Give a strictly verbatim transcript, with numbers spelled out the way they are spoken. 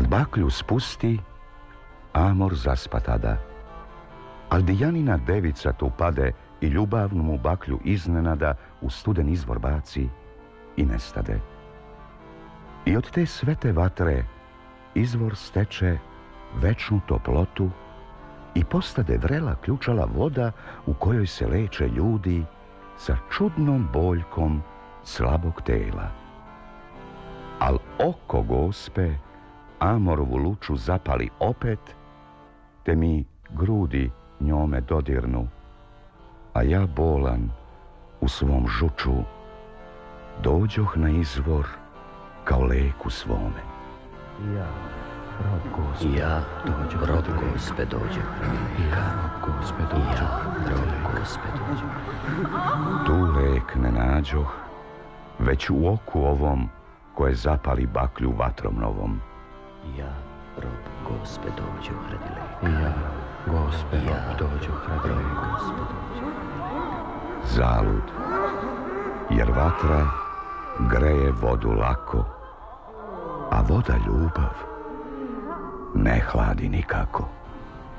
Kad baklju spusti, Amor zaspa tada. Al Dijanina devica tu pade i ljubavnu mu baklju iznenada u studen izvor baci i nestade. I od te svete vatre izvor steče večnu toplotu i postade vrela ključala voda u kojoj se leče ljudi sa čudnom boljkom slabog tela. Al oko Gospe Amorovu luču zapali opet, te mi grudi njome dodirnu, a ja bolan u svom žuču dođoh na izvor kao leku svome. Ja, rob Gospe, ja, dođoh rob radi leku. Gospe, dođoh. Ja, rob Gospe, dođoh Ja, radi rob leku. Gospe, dođoh. Tu lek ne nađoh, već u oku ovom koje zapali baklju vatrom novom. Ja, rob Gospe, dođoh radi leku. Ja, Gospe, Ja, rob dođoh radi rob leku. Gospe, dođoh. Zalud, jer vatra greje vodu lako, a voda ljubav ne hladi nikako.